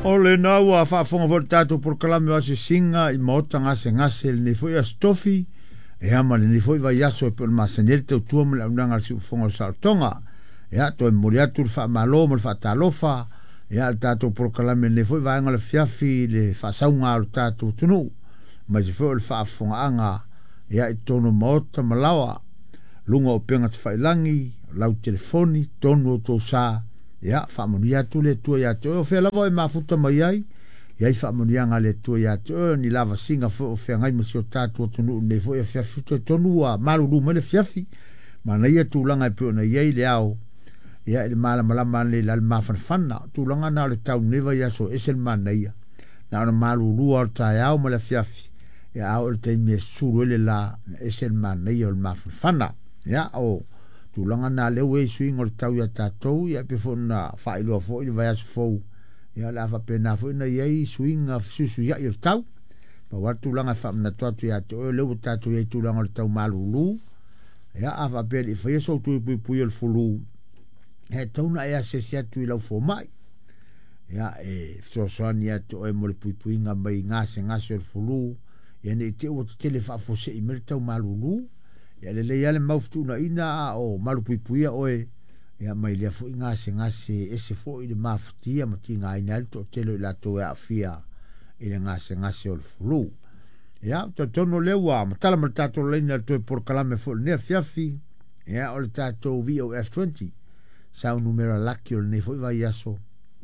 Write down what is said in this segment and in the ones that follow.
O le na ua whaafonga fo tātou por kalame o se singa I maota ngase le nefoi a stofi e ama le nefoi vai aso e pēr masanere tau tua me la unanga si ufonga o Sartonga e a toi mori atu le wha malo mo le wha talofa e a le tātou por kalame le nefoi vai anga le fiafi le wha saunga o tātou tunu ma se fo le whaafonga anga e a I tono maota malawa lunga o penga te whailangi lau telefoni tono o tō saa ya famoni atu le tua ya to fe lava e mafuta mai ai ya famoni anga le tua ya to ni lava singa fo fe ngai mo sio tatu tonu ne fo e fe futa tonu a malu lu mele fiafi mana ia tu langa pe na ia le au ya le mala le la mafan fanna tu langa na le tau neva ya so esel mana ia na na malu lu al ta ya o mele fiafi ya au te me suru le la esel mana ia le mafan fanna ya o tulanga na le we swing or tau ya tatou ya pe fona failo fo I vai fo ya la fa pena fo na ye swing of susu ya ir tau pa wa tulanga fa na tatu ya to le tatu ya tulanga le tau malulu ya ava pe I fa so tu pu el fulu e tau na ya se sia tu la fo mai ya e so ya to e mo le pu nga mai ngase el fulu ya ne te o te fa fo se I mer tau malulu ya le maufutu na ina o malupuipuia oe ya mai le fu ngase ese fo I le mafutia mati nga ina to telo la to ya fia I le ngase o fulu ya to tono le wa matala matato le na to por kalame fo ne fiafi ya o le tato VOF20 sa un numero lacchio ne fo vai aso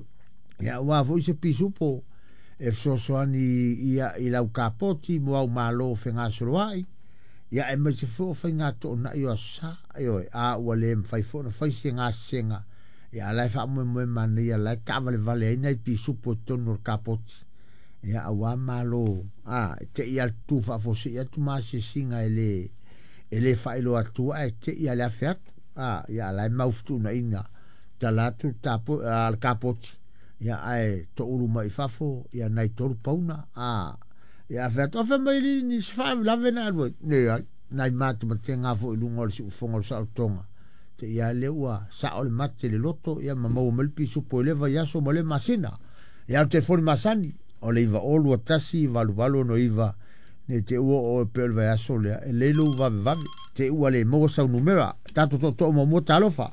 ya wa fo se pisupo e so ani ia I la kapoti mo au malo fenga solai ya e mai se fo fainga to na yo sa ayo a wale fai fo fai singa singa ya la fa mo mani ya la ka vale nei pi supo to no kapoti ya awa malo te ya tu fa fo se ya tu ma se singa ele fa ilo atu te ya la fet ya la maufu na inga talatu tapo al kapoti ya ai to uru mai fa fo ya nei to pauna ya fet of mai ni sfa la vena ne nai matu matenga fo lungo si fongo sa tonga te ya lewa sa ol mate le loto ya mamo melpi supo leva ya so mole masina ya telefoni masani oliva olu tasi valu no iva ne te o pelva ya so le lelu va te u ale mo sa numero tanto to mo talofa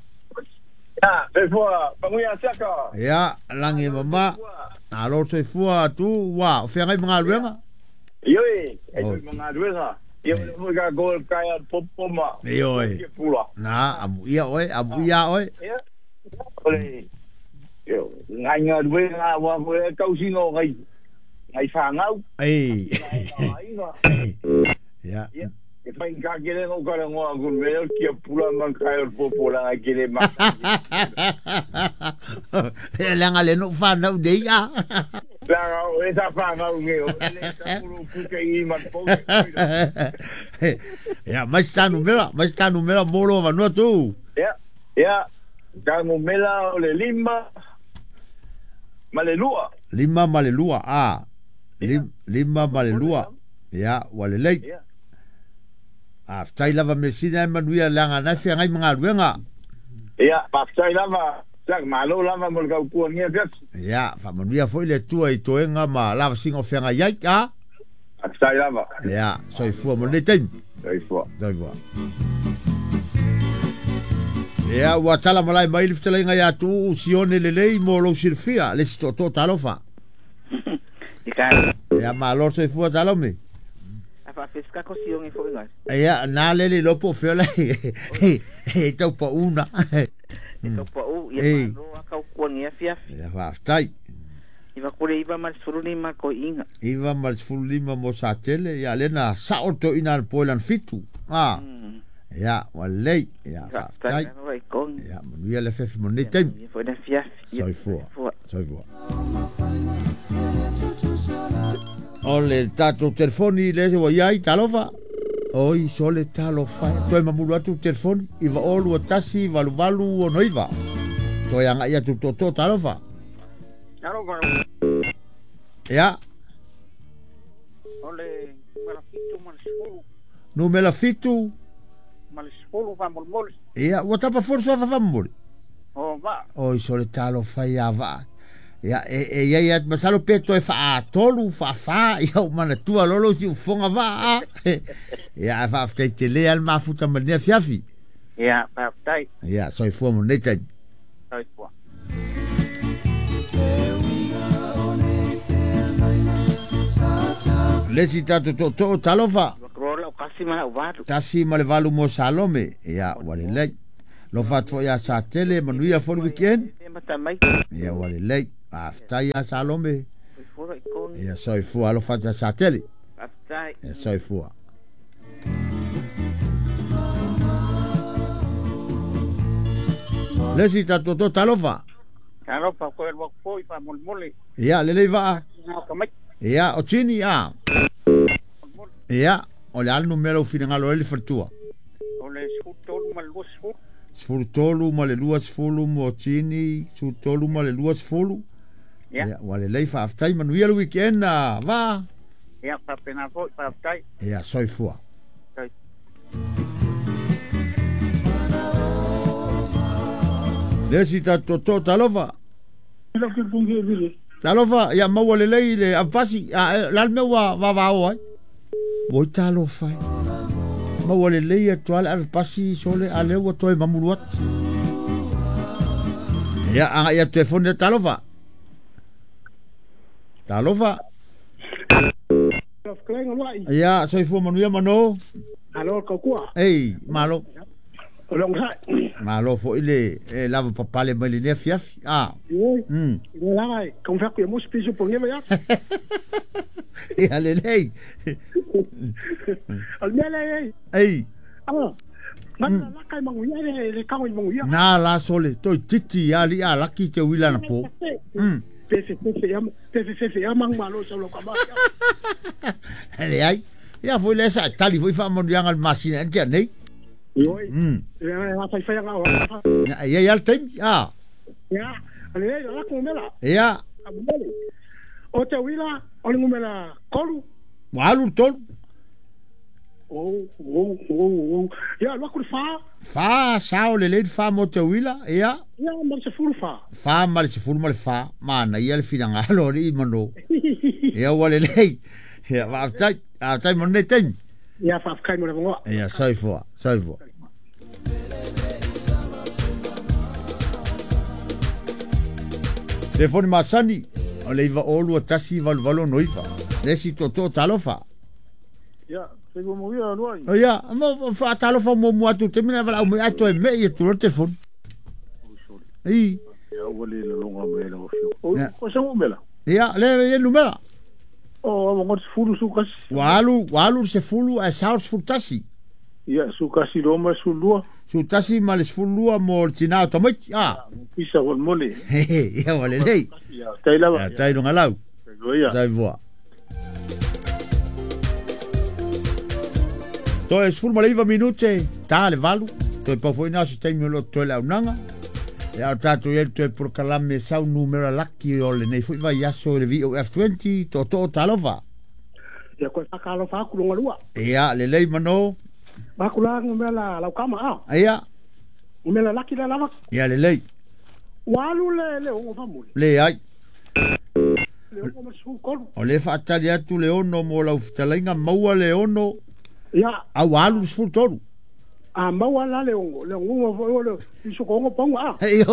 ya e fo panguia saka ya langi mama alo te fua tu wa fe ngai mga luenga yoi e tu mga luenga ia mo ga gol kaya popoma yoi na amu ia oi ole yo ngai luenga wa mo kau sino ngai fa ngau ya e fai ka kere no kara ngoa gun veo kia pula man kaya popola ngai kere ma langa le no fa na de ya la esa fa ngau ngeo le ta pulu puke I man po ya mas ta numero molo va no tu ya ka numela le lima malelua lima malelua ya wale lei aftai lava mesina manuia langa na fe ngai mga luenga ya aftai lava sak malo lava mo ka ku ngia gas ya fa manuia foi le tua I toenga ma lava singo fe ngai ai aftai lava ya soi fu mo le tin soi fu ya wa tala malai mai liftela ngai atu sione le lei mo lo sirfia le sto talofa ya ma lo soi fu talome fa pesca cosión e foi ngai ya na le lopo fela tau pa una to pa u ya no aka ku ngia fia ya va stai iva kule iva mal suruni ma ko inga iva mal suruni ma mo sa tele ya lena sa auto ina polan fitu ya walei ya va stai ya mo ya le fef mo neten foi na fia soi fu ole tato telefoni le wa yai talofa oi sole talofa to mamulu atu telefoni iva olu tasi valu o noiva to yanga ia tu to talofa ya ole numero fitu malsfulu famol ya wata pa forso fa famol va oi sole talofa ya va Ia ia masalo peto e fa tolu fa ia mana tua lolo si fonga va. Ia fa te le al mafuta mania fiafi. Ia pa tai. Ia so fu mo neta. Soi fu. Lesi tato to talofa. Rola kasi mana valu. Tasi male valu mo salome. Ia wale le. Lo fatfo ia sa tele manuia for weekend. Ia wale le. Aftai ia salome. Ia soi fu alo fatja sa tele. Aftai. Ia soi fu. Lesi tato to talofa. Talofa ko el wak foi pa mulmuli. Ia lele va. Kamai. Ia o tini ia. Ia o le anu melo finangalo ele fatua. O le sutolu mal luas fu. Sfurtolu ma le luas fulu mo tini, sfurtolu ma le luas fulu. Ia wale lei fa aftai manuia le weekend na va. Ia pa pena foi pa aftai. Ia soi fua. Soi. Lesi tato talofa. Talofa ia maua le lei le avasi lalme wa oi. Voi talofa. Maua le lei atuale avasi sole ale wa toi mamuruat. Ia anga ia telefone talofa. Talofa. Ia soi fu manuia mano. Alo kokua. Ei, malo. Long sai. Malo fo ile lava papale mali ne fiafi. Lai, kom fa ku mo spiso po ngema ya. Ia le lei. Al mele. Ei. Mana la kai mangu ya le ka mangu ya. Na la sole to titi ali ala ki te wila na po. Pefe ya mang malo solo ka ba. Ele ai. Ia foi lesa tali foi fa mo yang al masina ente nei. Yoi. Ya fa ya nga. Ya tem. Ah. Ya. Ale la ko mela. Ya. O te wila o ngumela kolu. Walu tol. Ya lo ku fa. Fa sao le fa mo te wila. Ya. Ya mal se fulu fa. Fa mal se fulu mal fa. Mana ia le finanga lo ri mano. Ya wale le. Ya va tai mo ne tem. Ya fa kai mo le ngo. Ya sai fo. Telefoni masani o le iwa olu a tasi valvalo noiva. Lesi to talofa. Ya, se go mo ia loai. O ya, mo fa talofa mo atu te mina vala o me ato e me e tu lo telefoni. Ei. Ya wale le longa me lo fio. O ko se mo mela. Ya, le numera. O mo ngot fulu sukas. Walu se fulu a saus futasi. Ya, sukasi roma sulua. Su tasi male sfulua mo tina tomati. Pisa wal mole. Ya wale lei. Ya, tai lava. Ya tai no ngalau. Goia. Tai voa. To es ful male 20 minute. Ta le valu. To pa foi na sistema lo to la unanga. Ya tato el to por calame sa un numero laki o le nei foi vai aso le vi F20 to talova. Ya ko pakalo fa ku lo lua. Ya le lei mano. Bakula ngumela la kama Aya. Ngumela laki la lava. Ya le lei. Walu le o famuli. Le ai. Le o mo su kolu. O le fa tali atu le ono mo la uftalenga maua le ono. Ya. A walu sful toru. A maua la le o le iso ko ngo pongo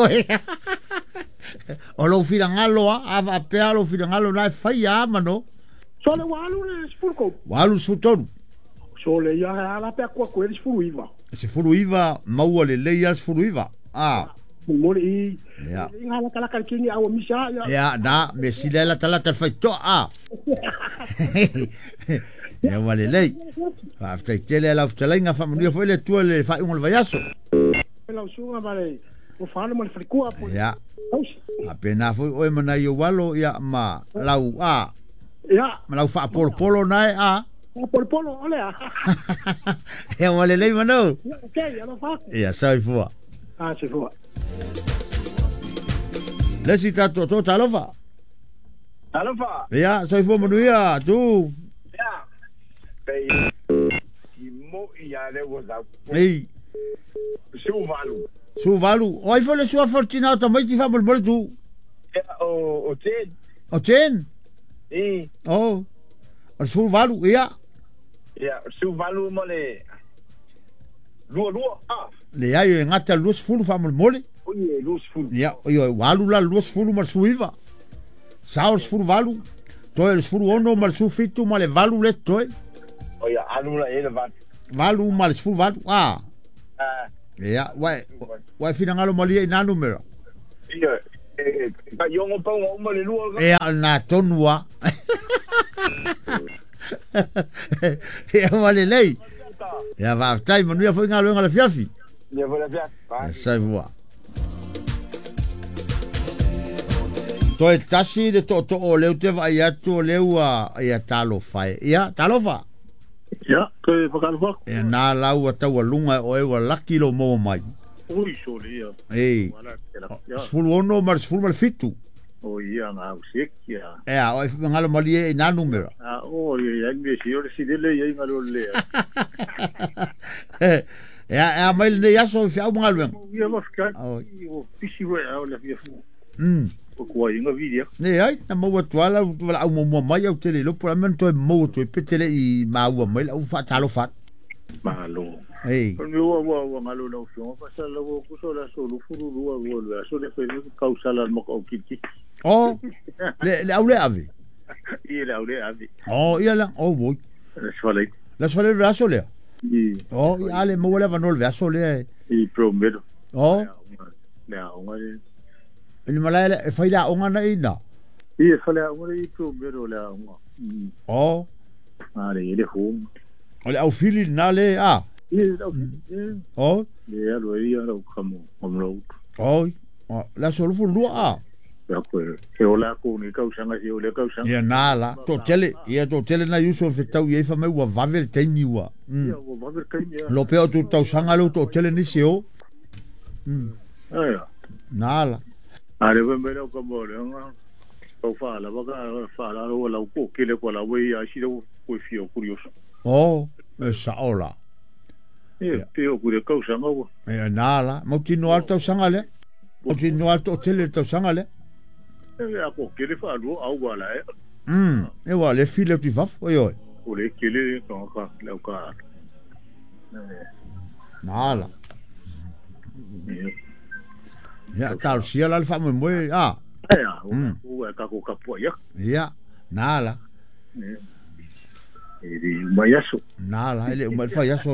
O lo filangalo a pea lo filangalo na fai mano. So le walu le sful ko. Walu sful toru. So le ya ala pe ko ele sfulu iva. Se fulu iva maua le leia sfulu iva. Mole i. Ya. Ngala kala kala kingi awo misa ya. Ya, na, me sila la tala tal fai to Ya wale lei. Fa ftai tele la ftalenga fa munio foi le tua le fai un vayaso. La usunga vale. O falo mo le frikua po. Ya. Apena foi o mana yo walo ya ma lau Ya. Ma lau fa polo nai Polo ole Ya wale lei mano. Okay, ya lo fa. Ya sai fua. Se fua. Lesi tato talofa. Talofa. Ya, sai fua manuia tu. Ya. Pei. Mo ia le woza. Ei. Su valu. Su valu. Oi foi le sua fortuna tamai ti fa mol tu. O Jen. O Jen? E. O. O sfulu valu, ia. Ia, su valu mo le. Lua. Le ai e ngata lua sfulu whamole mole. O ie, lua sfulu. Ia, o walu la lua sfulu ma suiva. Sao le sfulu valu. Toi le sfulu ono ma le su fitu ma le valu le toi. O ia, anu la ele valu. Valu ma le sfulu valu, ia, wai fina ngalo malia i nanu mera. Ia, ka yongo pau o ma le lua. Ia, na tonua. Ia, wale lei. Ia, vaftai, manuia foi ngalo ngala fiafi. Ia, foi la fiafi. Sai voa. Toi tasi de to o leu te vai atu o leu a talo fai. Ia, talo fa. Ya, ke pakalofa. E na lau a tau lunga o e wa laki lo mo mai. Ui, sole ia. Ei. Sfulu ono mar sfulu mar fitu. O ia nga usik ya. E a o ngalo malie na numero. O ia ngi si o si dele ia ngalo le. E mai ne yaso fi au ngalo. Ia va ficar. O pisi we o la fia fu. O ko inga video. Ne ai na mo tuala au mo mai au tele lo por amento mo to petele I ma u mai au fa talo fa. Malo. Ei. O ngalo no fio pa sa lo ko so la so lu furu lu lo so le fe causa la mo ko kiki. Oh. Le au le ave. Ia le au le ave. Oh, ia la. Oh, boy. Swalei. La swalei vaso le. Oh, ia ale mo le va no le vaso le. I prometo. Oh. Na ngale. Ele malaya e fai la onga na ina. Ia fale a ora I prometo la onga. Oh. Ale ele home. Ole au fili na le a. Ia Oh. ia lo ia lo kamo omlo. Oh. La solo fu lua a. Ya ko e ola ko ni kausanga si ole kausanga. Ia nala. To tele na yuso fe tau ia fa mai wa vaver teni wa. Ia wa vaver teni. Lo peo tu tau sanga lo to tele ni se o. Ia. Nala. Ale ben belo como le nga. Ko fa la lo la ko ke le ko la we ya si lo ko fio curioso. Oh, esa ola. Ia, peo ku le kausanga wa. Ia nala. Mo tino alto sanga le. Mo tino alto tele tau sanga le. Ia ko ke le fa lo au wala e. E wa le file tu vaf o yo. O le ke le ko ka le ka. Nala. Ya tal sia la fa mo Ia, o ka ko ka po ya. Ia, nala. Iri mayaso. Nala, ele uma fa yaso.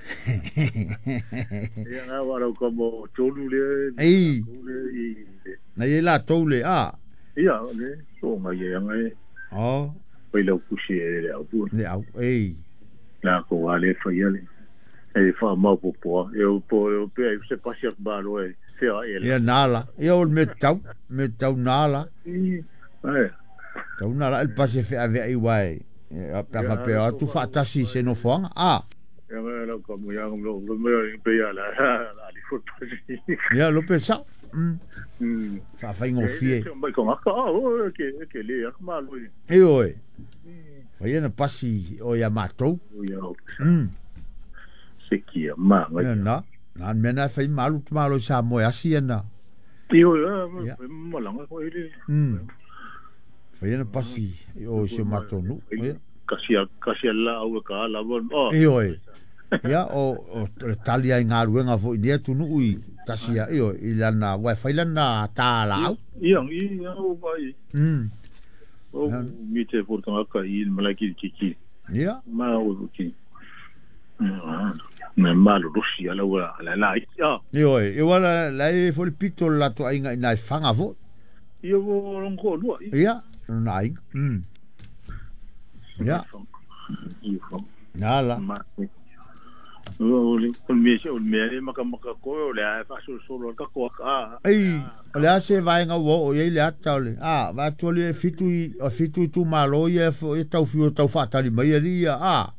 Ia nga wala como tolu le. Ei. Na ye la tole a. Ia, le, so nga ye nga e. Oh. Pai lo kusi e le au. Le au, ei. La ko wale fa yale. E fa ma po po. Eu pe se pasi ak balo e. Ia nala. Ia o me tau nala. Ai. Tau nala el pase fe ave ai wai. Pa fa pe tu fa tasi se no fonga. Ah. Ia lo como ya lo me pe ya la li foto. Ia lo pe sa. Fa ingo fie. Mai ko aka o ke le ak malo. E oi. Fa ia na pasi o ya matou. Ia. Sekia ma. Ia na. Nan mena fai malu sa mo asi na. Io mo langa ko ile. Fai na pasi o se matonu. Kasia la au ka la bon. Oi. Ya o talia ngaruenga fo dia tunu ui kasia io ilana wa fai lana ta la. Ia o vai. O mi te portanga ka il malaki kiki. Ia. Ma o ki. Na malo rusi ala wa la ia. Io wala la e fo pito la to ainga na fanga vo. Io vo non ko lu. Ia, nai. Ia. Nala. O me maka ko le fa solo ka ko ka. Ei, ole se vai nga wo o ile atale. Va tole fitu tu malo ye fo e tau fio tau fatali mai ia.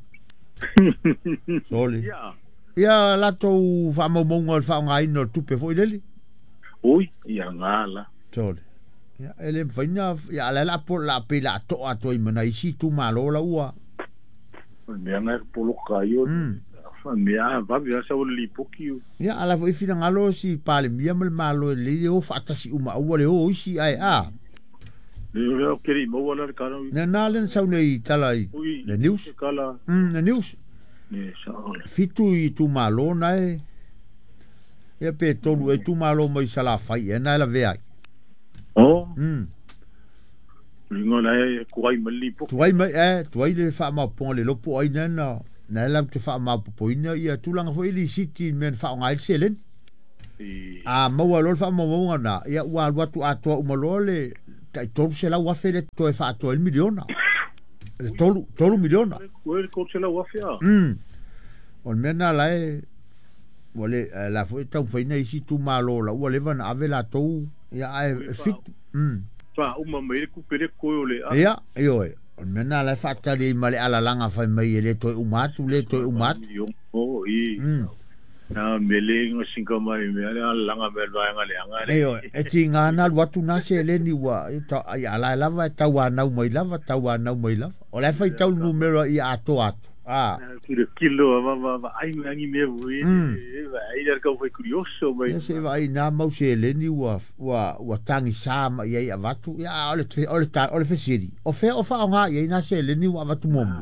Soli. Ia la to fa mo mongo fa ngai no tupe fo ile. Oi, ia ngala. Soli. Ia ele faina ia la por la pila to ato i mana isi tu malo la ua. Me nga polo kaio. mea va via sa o li poki. Ya ala foi fina ngalo si pale mia mal malo le o fatasi uma o le o isi ai a. Le keri mo wala kana. Na nalen sa nei talai. Le news. Kala. Le news. Ne sa. Fitu i tu malo nai. Ya pe tolu e tu malo mai sala fai e na la vea. Oh. Lingo lai kuai mali poki. Tuai le fa ma pon le lopo ai na. Na lam te fa ma poina ia tulanga foi li city men fa ngai selen. Mo lo fa mo ngana ia wa watu ato umolole tai tolu se la wa fele to fa to el miliona. Tolu miliona. Wel ko se la wa fia. On mena lai wale la foi tau faina isi tu malo la wale van avela to ia ai fit. Fa uma mai ku pere ko le. Ia io on mena la fatali male ala langa fa mai le to umatu oh i na meling singa mai me ala langa bel vai ngale ngale eo e tinga na watu na se le ni wa ta ala lava ta wa na mai lava o la fa tau numero i ato kilo va ai ngi me vui ai der ka foi curioso mai se vai na mau se le ni wa tangi sa ma ia avatu ia ole fesiri o fa nga ia na se le ni wa avatu momo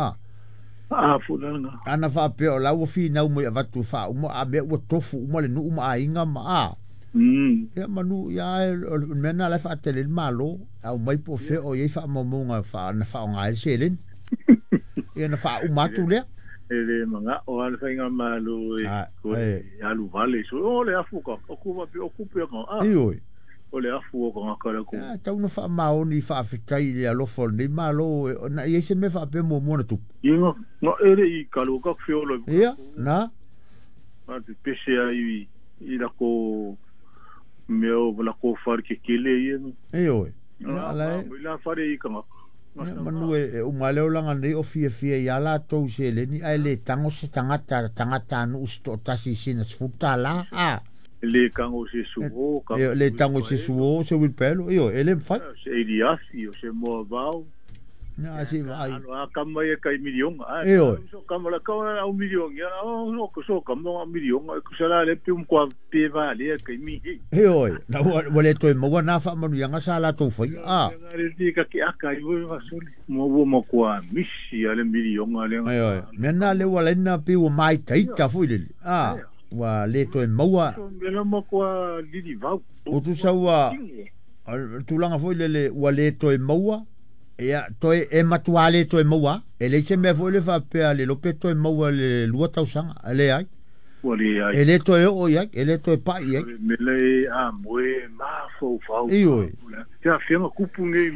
fulana ana fa pe o la wo fi na mo avatu fa mo a be wo tofu mo le nu ma inga ma ia manu ia mena la fa tele malo au mai po fe o ia fa momo nga fa na fa nga se le ia na fa umatu le ele manga o al fainga malu ko alu vale so ole afuka okupe ko ole afu ko ngakala ko ta una fa maoni fa fitai le alo fol ni malo na ia se me fa pe mo na tu ingo no ele i kalu ka fiolo ia na te pese ai i la ko meu la ko far ke kele ia oi ala la fare i ka manu e umale o langa nei o fia ia la tou se le ni ai le tango se tangata nu sto tasi sina sfuta la le kango se suo le tango se suo se wil pelo io ele fa se idiasi o se mo vau na si vai a kama e kai milion so kama la kama au milion ya no ko so kama milion ko sala le pum kwa pe va le kai mi na wale to mo na fa manu yanga sala to foi le ti ka ki aka i wa so mo kwa misi ale milion ale mena le wale na pe o mai taita foi le wa le to mo le mo kwa lidi va o tu sa wa tu langa foi le wale to mo ia toi e matuale toi moa ele se me vole fa pe ale lo pe toi moa le lua tausanga ale ai ele toi o ia ele toi pa ia mele a moe ma fo fa io ja fianga kupu ngai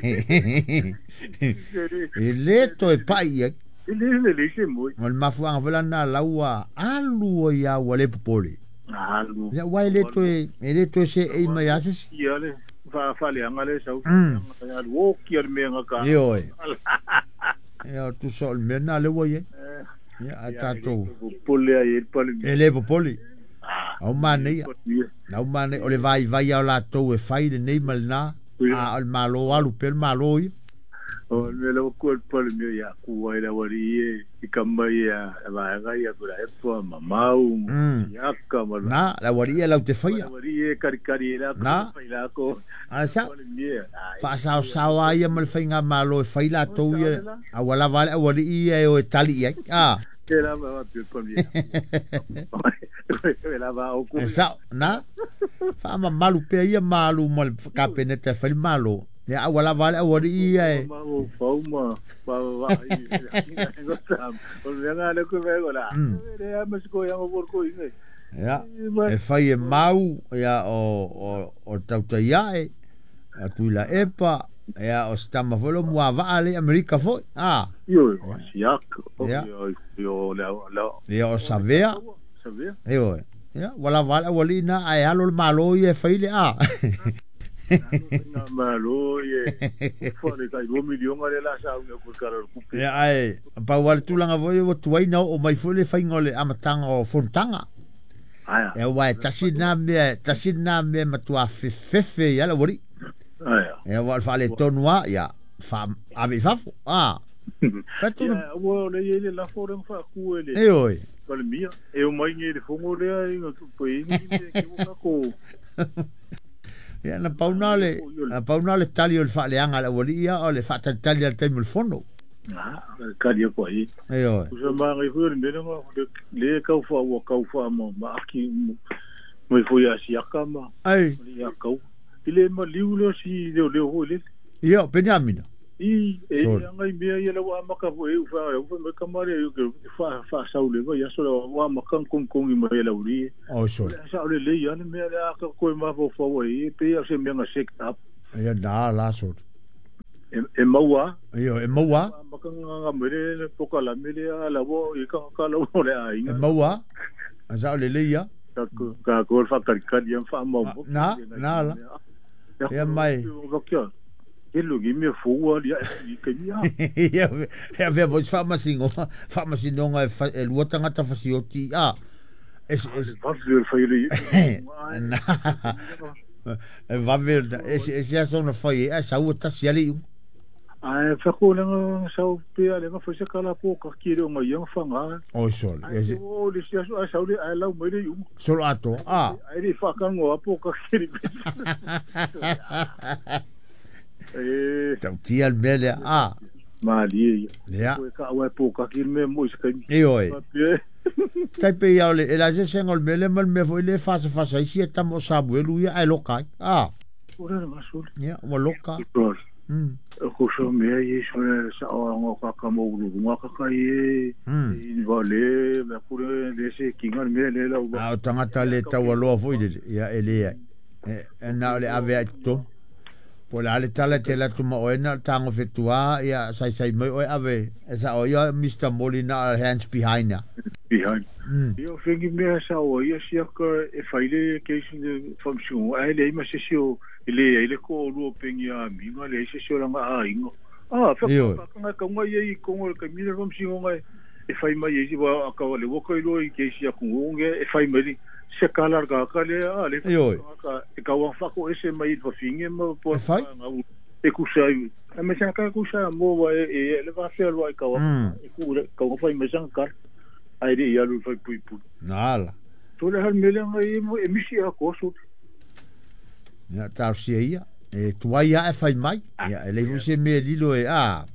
ele toi pa ia ele se moe mal mafuanga vola na laua alu ia wale popoli alu ya wa ele toi se e mai ases ia le fa le angale sau ya wo ki al me ngaka yo tu sol me na le wo ye ya atato pole ai pole ele poli au mane na mane o le vai au la to e fai le nei mal na al malo alu pel malo o me lo ko pole me ya ku ai la wari i kamba ya va ga ya kula e po mamau ya kama na la wari la te fai wari kari la ko la ko asa fa sa ia mal fainga malo e fai la to ia a wala vale wari ia o tali ia era ma pe con mia la va o ku sa na fa ma malu pe ia malu mal ka penete fai malo ya wala vale wari ia fauma pa o venga le ko vego la ya me sko ya por ko ine ya e fai e mau ya o tauta ia a tuila epa ya o stama volo mua vale Amerika foi yo siak yo la o savea yo ya wala vale walina ai alo malo ia fai le na malo ye fone kai 2 milion ale la sa me ko kala ku ya ai pa wal tulanga voi o tuai na o mai fole fai ngole amatanga o fontanga e wa tasina me matua fefe ya la wori e wa fale tonua ya fa ave fafo Fatu o le ye la fora fa ku ele. E oi. Kale mia, e o mai ngi le fongo le ai nga po ingi ke ko. Ya na paunale tali o le fa le anga la wolia o le fa tali al temul fono. Kali ko ai. E oi. Usa ma ngai fu le le ka fa mo ma ki mo fu ya si akama. Ai. Ya ka. Ile ma liulo si le ho le. Ia, Benjamina. Ngai mea ia la wa maka fu e fa me kamare yo ke fa saule va ya so wa maka kong ma ia la uri. Oh, so. Sa le le ya me la ka ko ma fo fo e pe ya se me nga sek up. Ia na la so. E maua. Ia, e maua. Maka nga me le poka la me le la wo i ka la wo le ai. E maua. Sa le le ya. Ka ko fa ka dia fa mo. Na la. Ia mai. Ele que me foi ali que ia ve vos fa masingo nga e lua tangata fasioti es va ver es ya son foi esa o tasi ali fa ko nga sa pe ale nga fa kala po ka kire nga yang fa nga o sol o le sia sa le ala mo le solo ato ai fa ka ngo po ka kire tau tia al mele Mali. Ya. Ka wa po ka kir me mo ska. E oi. Tai pe ya le la je sengol mele mal me foi le fa isi ta mo sabuelu ya ai lokai. Ora ma sul. Ya, mo loka. Ko so me ai so sa o ka ka mo lu mo ka kai in vale me pure le se kingal me le la. Tangata le tawalo foi ya ele e na le ave to. Po la le tala te la tuma oena tango fetua ia sai mo ave esa o ia Mr. Molina hands behind ya. Behind. Io fengi me sa o ia sia ka e faile ke sin function ai le ma se sio ele ko lu pengi a mi ma le se sio langa ingo. Fa ka ngai ko ka mi le function ngai e fai mai e wa ka le wo ko lo ke sia ku nge e fai mai se kalar ka le ka e ka wa fa ko ese mai fa finge mo po e ku sai e me sa ka ku sa mo wa e le va fer wa ka wa e ku ka wa fa me sang kar ai ri ya lu fa pu nala to le har mele ngai mo e mi sia ko so ya ta sia e tua ya e fai mai ya e le se me lilo e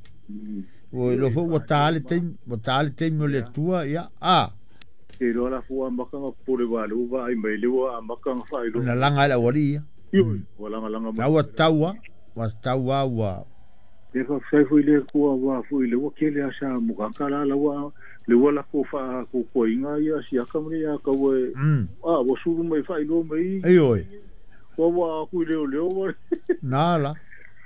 o lo fo tale te mo le tua ya e lo la fu ambaka pure walu va ai mai lewa ambaka fa ilo na langa la wali yo wala langa wa tawa wa e ko sai fu ile ko wa fu ile wo kele asa mu kala la wa le wala ko fa ko inga ya si akamri ya ka we wo su mai fa ilo mai oi wa ku le wa nala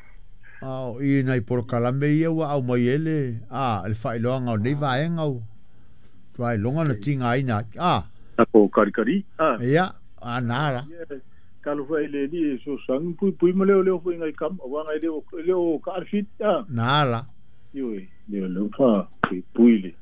i nei por kalambe ia wa au mai ele el fa ilo nga nei va enga Vai longa na tinga ina. Ko kari. Ya, nala. Kalu fa ile di so sang pui mo leo fu ngai kam wa ngai leo ka fit nala. Yoi, leo fa pui le.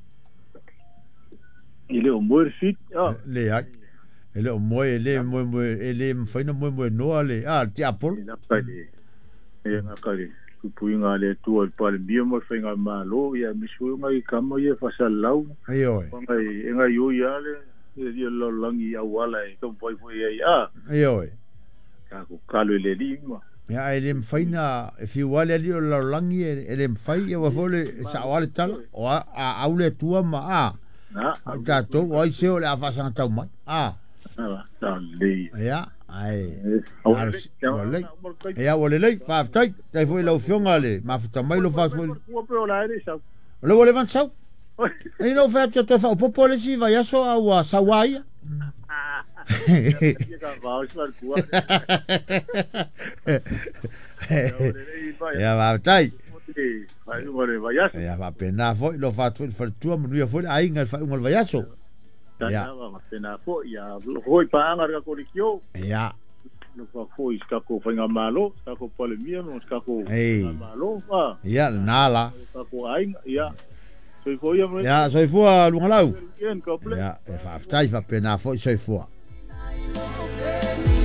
Ile o mo fit le ya. Ele o mo ele fa no mo no ale ti apol. E na kari. Pui nga le tu al pal bia mo fa nga malo ya misu ngai kam ye fa salau. Oi. Ngai yo ya le ye lo langi ya wala e kom foi ya. Oi. Ka ko kalu le lima. Ya ele faina if you wala li lo langi ele fai ya wa fole sa wala tal o a ule tua ma ta to oi se o la fa san tau mai. Ta le. Ya. Ai. Ya wole le fa tai tai foi lo fionga le ma futa mai lo fa foi. Lo vole van sau. E no fa te fa popo le si vai aso a Sawai. Ya va tai. Ya va pena foi lo fa tu mo ia foi ai ngal fa un vai aso. Ya pena foi ya foi pa angar ka kolikio. Ya. No foi ska ko fa malo, ska ko pole mia no ska ko malo. Ya nala. Ska ko ai ya. Ya, soy fua lungalau. Ya, fa tai fa pena foi soy fua.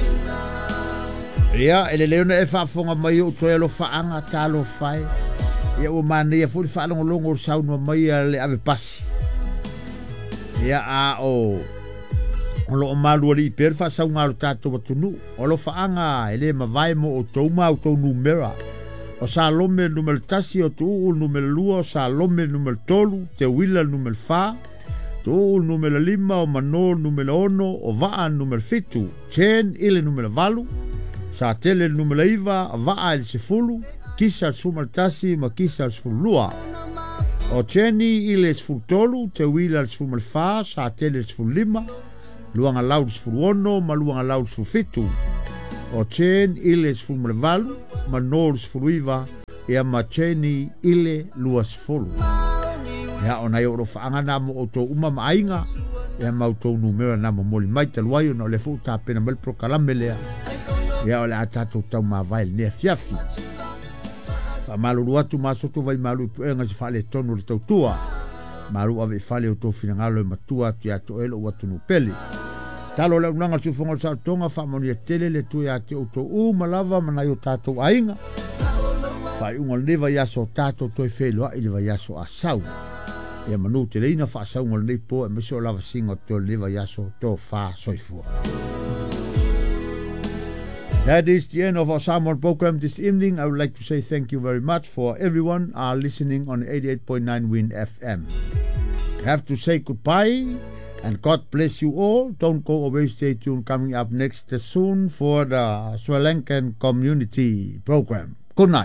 Ya, ele leona e fa fonga mai o to lo fa anga talo fai. Ia o mana ia furi whaalongolongo o saunua mai le ave pasi. Ia a o lo malu ali per fa sa ngalo tato watunu. O lo faanga ele mavai mo o touma o tau numera. O sa lome numero tasi o tu numero lua o sa lome numero tolu te wila numero fa. Tu numero 5 o mano numero 1 o vaa numero 7. Chen ile numero valu. Sa tele numero iva vaa il sefulu. Kisa al sumaltasi ma kisa al sfulua. O cheni ile sfultolu te wila al sfumalfa sa tele sfulima. Luanga laud sfuluono ma luanga laud sfufitu. O chen ile sfulmalvalu ma nor sfuluiva e ma cheni ile lua sfulu. Ya ona yo ro faanga na mo o to uma mainga e ma o to numero na mo moli mai te luaio no le futa pena mel procalamelea. Ya ole atato tau ma vai ne fiafi. Malu atu masoto vai malu enga se fale tonu le tautua. Malu ave fale o to finangalo e matua ti ato elo watu nupeli. Talo le unanga tufonga sa tonga fa moni e tele le tu ya te o to malava mana yo tato ainga. Fai unga leva yaso tato toi felo a leva yaso asau. E manu te leina fa asau unga le po e meso lava singa to leva yaso to fa soifua. That is the end of our Salmon program this evening. I would like to say thank you very much for everyone listening on 88.9 Win FM. I have to say goodbye and God bless you all. Don't go away, stay tuned. Coming up next soon for the Sri Lankan Community Program. Good night.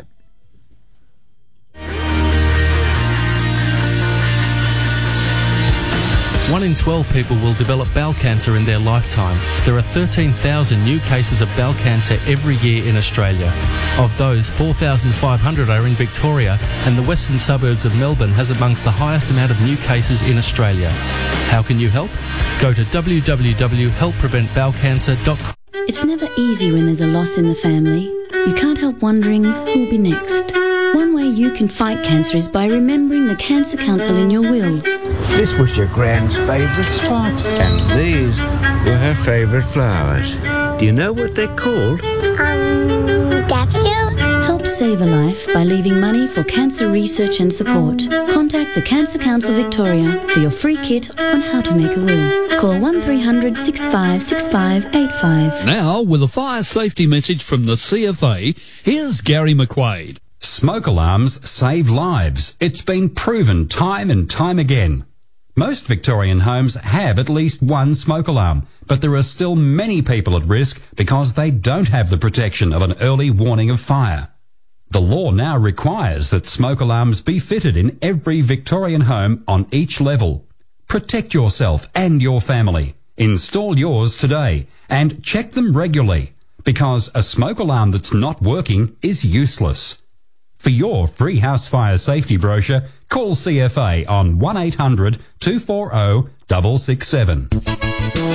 1 in 12 people will develop bowel cancer in their lifetime. There are 13,000 new cases of bowel cancer every year in Australia. Of those, 4,500 are in Victoria, and the western suburbs of Melbourne has amongst the highest amount of new cases in Australia. How can you help? Go to www.helppreventbowelcancer.com. It's never easy when there's a loss in the family. You can't help wondering who'll be next. One way you can fight cancer is by remembering the Cancer Council in your will. This was your Gran's favourite spot, and these were her favourite flowers. Do you know what they're called? Daffodils. Help save a life by leaving money for cancer research and support. Contact the Cancer Council Victoria for your free kit on how to make a will. Call 1300 656585. Now, with a fire safety message from the CFA, here's Gary McQuaid. Smoke alarms save lives. It's been proven time and time again. Most Victorian homes have at least one smoke alarm, but there are still many people at risk because they don't have the protection of an early warning of fire. The law now requires that smoke alarms be fitted in every Victorian home on each level. Protect yourself and your family. Install yours today and check them regularly, because a smoke alarm that's not working is useless. For your free house fire safety brochure, call CFA on 1800 240 667.